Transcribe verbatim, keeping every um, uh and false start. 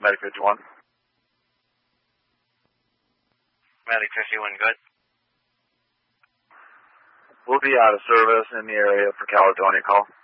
Medic fifty-one. Medic fifty-one, good. We'll be out of service in the area for Caledonia call.